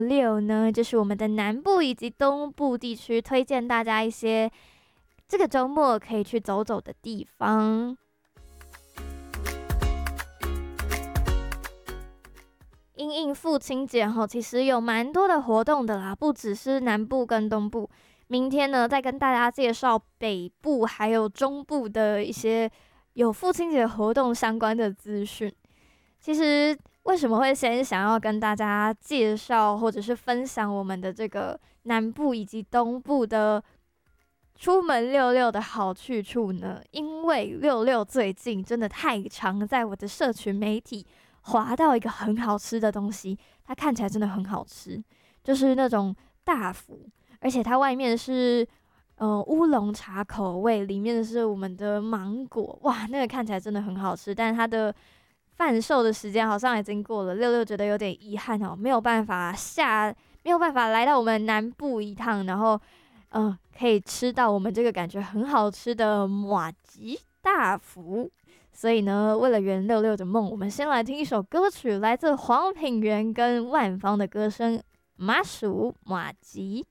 六呢，就是我们的南部以及东部地区，推荐大家一些这个周末可以去走走的地方。因应父亲节后，其实有蛮多的活动的啦，不只是南部跟东部。明天呢，再跟大家介绍北部还有中部的一些有父亲节活动相关的资讯。其实为什么会先想要跟大家介绍或者是分享我们的这个南部以及东部的出门溜溜的好去处呢？因为六六最近真的太常在我的社群媒体滑到一个很好吃的东西，它看起来真的很好吃，就是那种大福，而且它外面是乌龙茶口味，里面是我们的芒果，哇，那个看起来真的很好吃，但是它的贩售的时间好像已经过了，六六觉得有点遗憾哦，没有办法来到我们南部一趟，然后可以吃到我们这个感觉很好吃的马吉大福。所以呢，为了圆六六的梦，我们先来听一首歌曲，来自黄品源跟万芳的歌声《麻薯马吉》。